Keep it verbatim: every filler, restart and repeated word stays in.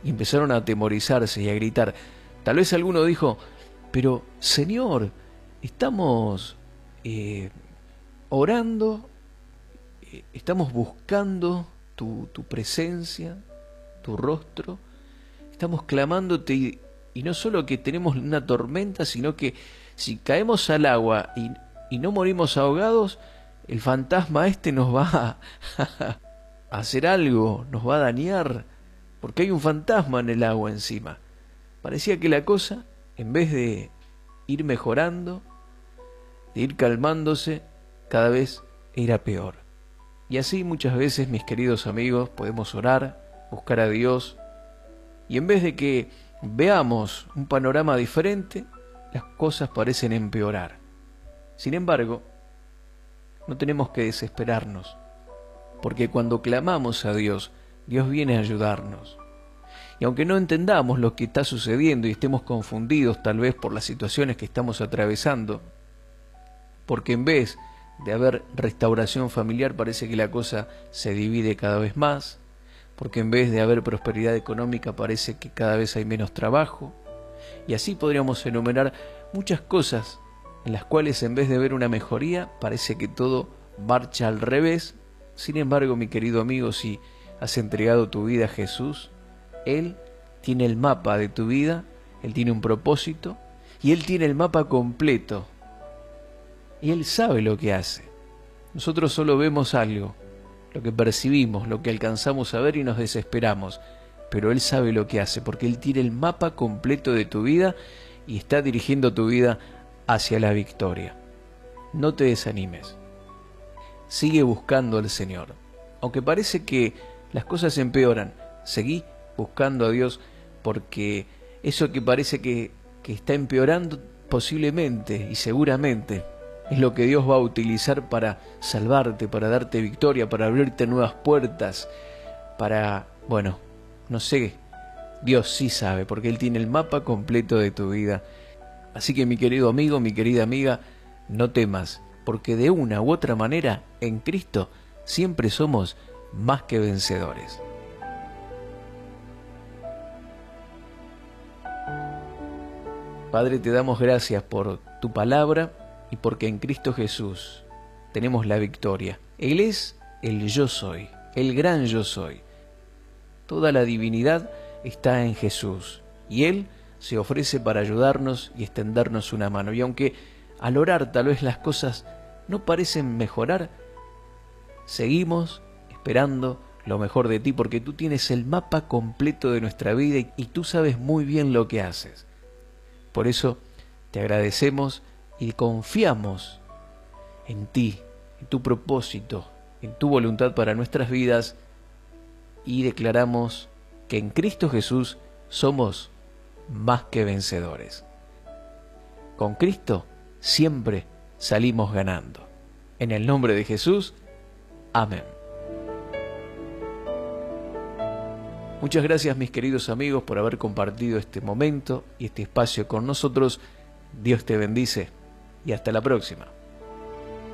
y empezaron a atemorizarse y a gritar. Tal vez alguno dijo, pero Señor, estamos eh, orando, eh, estamos buscando tu, tu presencia, tu rostro, estamos clamándote y, y no solo que tenemos una tormenta, sino que si caemos al agua y, y no morimos ahogados, el fantasma este nos va a, a hacer algo, nos va a dañar, porque hay un fantasma en el agua encima. Parecía que la cosa, en vez de ir mejorando, de ir calmándose, cada vez era peor. Y así muchas veces, mis queridos amigos, podemos orar, buscar a Dios, y en vez de que veamos un panorama diferente, las cosas parecen empeorar. Sin embargo, no tenemos que desesperarnos, porque cuando clamamos a Dios, Dios viene a ayudarnos. Y aunque no entendamos lo que está sucediendo y estemos confundidos tal vez por las situaciones que estamos atravesando, porque en vez de haber restauración familiar parece que la cosa se divide cada vez más, porque en vez de haber prosperidad económica parece que cada vez hay menos trabajo, y así podríamos enumerar muchas cosas en las cuales en vez de ver una mejoría parece que todo marcha al revés. Sin embargo, mi querido amigo, si has entregado tu vida a Jesús, Él tiene el mapa de tu vida, Él tiene un propósito y Él tiene el mapa completo. Y Él sabe lo que hace. Nosotros solo vemos algo, lo que percibimos, lo que alcanzamos a ver y nos desesperamos. Pero Él sabe lo que hace, porque Él tiene el mapa completo de tu vida y está dirigiendo tu vida hacia la victoria. No te desanimes. Sigue buscando al Señor. Aunque parece que las cosas empeoran, seguí buscando a Dios, porque eso que parece que, que está empeorando posiblemente y seguramente es lo que Dios va a utilizar para salvarte, para darte victoria, para abrirte nuevas puertas, para, bueno, no sé, Dios sí sabe, porque Él tiene el mapa completo de tu vida. Así que mi querido amigo, mi querida amiga, no temas, porque de una u otra manera, en Cristo, siempre somos más que vencedores. Padre, te damos gracias por tu palabra y porque en Cristo Jesús tenemos la victoria. Él es el yo soy, el gran yo soy. Toda la divinidad está en Jesús y Él se ofrece para ayudarnos y extendernos una mano. Y aunque al orar tal vez las cosas no parecen mejorar, seguimos esperando lo mejor de ti, porque tú tienes el mapa completo de nuestra vida y tú sabes muy bien lo que haces. Por eso te agradecemos y confiamos en ti, en tu propósito, en tu voluntad para nuestras vidas, y declaramos que en Cristo Jesús somos más que vencedores. Con Cristo siempre salimos ganando. En el nombre de Jesús, amén. Muchas gracias, mis queridos amigos, por haber compartido este momento y este espacio con nosotros. Dios te bendice y hasta la próxima.